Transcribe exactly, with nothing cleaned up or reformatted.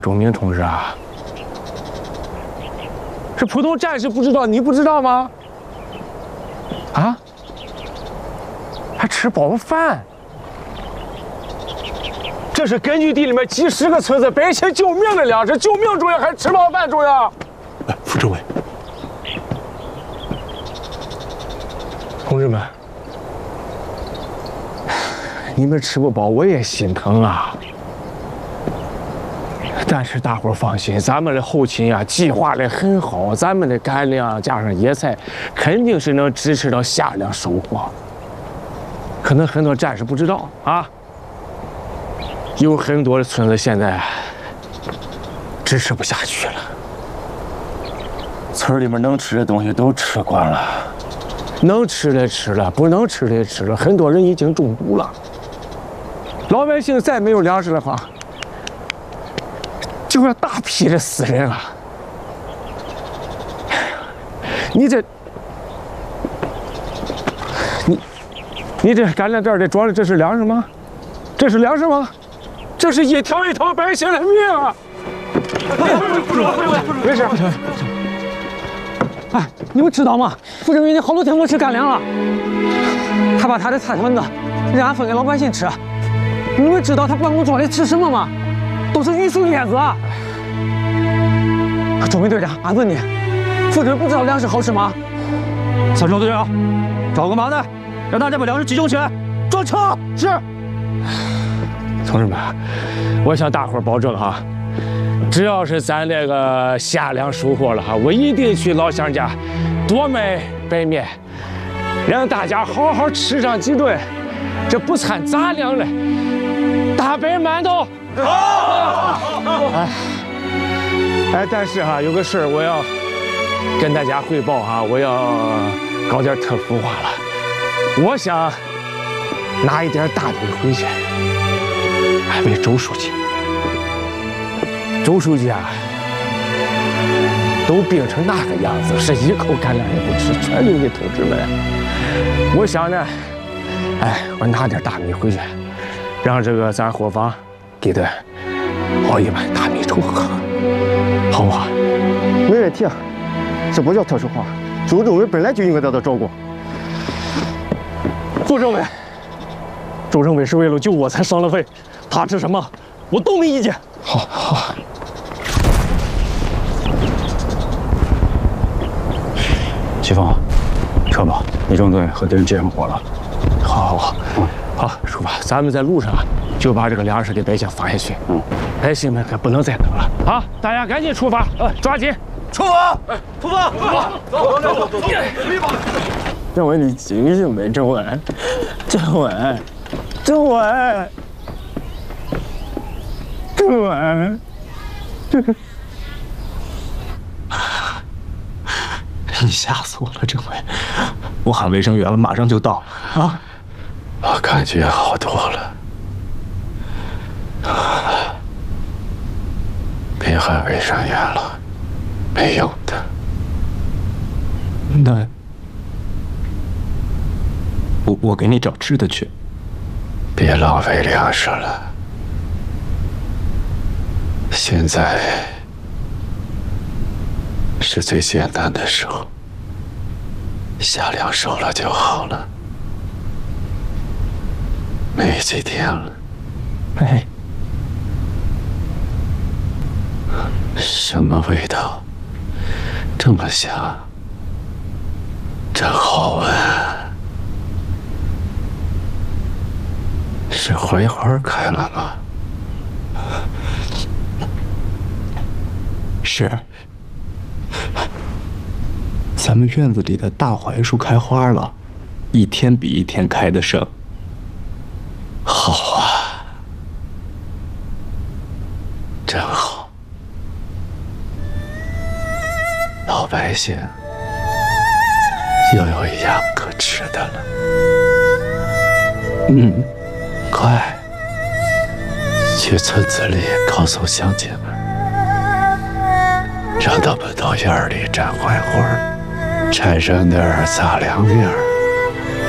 钟明同志啊，这普通战士不知道，你不知道吗？啊？还吃饱饭？这是根据地里面几十个村子百姓救命的粮食，救命重要还吃饱饭重要？ 哎，副政委， 同志们，你们吃不饱，我也心疼啊。但是大伙儿放心，咱们的后勤呀、啊、计划的很好，咱们的干粮加上野菜，肯定是能支持到夏粮收获。可能很多战士不知道啊，有很多的村子现在支持不下去了， 村里面能吃的东西都吃光了， 能吃的吃了，不能吃的也吃了，很多人已经中毒了。老百姓再没有粮食的话，就要大批的死人了。你这，你，你这干粮袋里装的这是粮食吗？这是粮食吗？这是一条一条百姓的命啊！没事， 哎，你们知道吗？副政委已经好多天没吃干粮了，他把他的菜团子让俺分给老百姓吃。你们知道他办公桌里吃什么吗？都是榆树叶子。钟明队长，俺问你，副队不知道粮食好吃吗？ 三中队长，找个麻袋，让大家把粮食集中起来，装车。是。 同志们，我向大伙儿保证哈，只要是咱这个夏粮收获了哈，我一定去老乡家多买白面，让大家好好吃上几顿这不掺杂粮的大白馒头。好。哎，哎，但是哈，有个事儿我要跟大家汇报哈，我要搞点特殊化了，我想拿一点大米回去。还为周书记，周书记啊，都病成那个样子，是一口干粮也不吃，全留给同志们。我想呢，哎，我拿点大米回去，让这个咱伙房给他熬一碗大米粥喝，好不好？ 没问题，这不叫特殊化，周政委本来就应该得到照顾。 副政委，周政委是为了救我才伤了肺。他吃什么，我都没意见。 好，好。 齐峰，撤吧，李中队和敌人接上火了。 好，好，好，嗯，好，出发。咱们在路上就把这个粮食给百姓发下去。嗯，百姓们可不能再等了啊！大家赶紧出发，呃，抓紧出发！哎，出发！出发！走，走，走，走，走！ 政委，你醒醒呗，政委，政委，政委。政委，这个， 你吓死我了，政委！我喊卫生员了，马上就到。啊， 我感觉好多了。别喊卫生员了，没用的。 那，我我给你找吃的去。 别浪费粮食了。现在是最艰难的时候，夏粮收了就好了。没几天了。 哎， 什么味道？这么香，真好闻。是槐花开了吗？ 是，咱们院子里的大槐树开花了，一天比一天开得盛。 好啊，真好，老百姓又有一样可吃的了。 嗯， 快去村子里告诉乡亲们。让他们到院里摘槐花，产生点杂粮面儿。